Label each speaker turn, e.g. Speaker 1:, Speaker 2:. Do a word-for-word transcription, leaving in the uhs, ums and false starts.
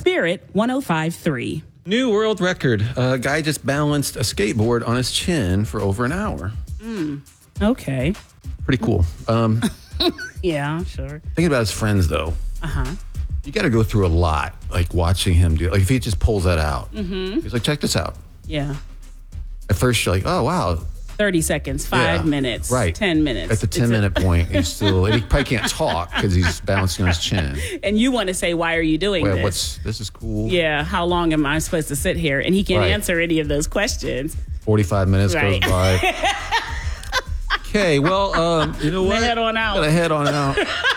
Speaker 1: Spirit one oh five point three.
Speaker 2: New world record. A uh, guy just balanced a skateboard on his chin for over an hour.
Speaker 1: Mm. Okay.
Speaker 2: Pretty cool. Um,
Speaker 1: yeah, sure.
Speaker 2: Thinking about his friends, though.
Speaker 1: Uh-huh.
Speaker 2: You got to go through a lot, like watching him do. Like if he just pulls that out,
Speaker 1: mm-hmm.
Speaker 2: he's like, "Check this out."
Speaker 1: Yeah.
Speaker 2: At first, you're like, "Oh wow."
Speaker 1: thirty seconds, five
Speaker 2: yeah.
Speaker 1: minutes,
Speaker 2: right.
Speaker 1: ten minutes.
Speaker 2: At the ten minute point, he's still. And he probably can't talk because he's bouncing on his chin.
Speaker 1: And you want to say, "Why are you doing
Speaker 2: well,
Speaker 1: this?"
Speaker 2: What's this is cool.
Speaker 1: Yeah. How long am I supposed to sit here? And he can't
Speaker 2: right.
Speaker 1: answer any of those questions.
Speaker 2: Forty-five minutes
Speaker 1: right.
Speaker 2: goes by. Okay, well, um, you know what?
Speaker 1: Head on out.
Speaker 2: Gotta head on out.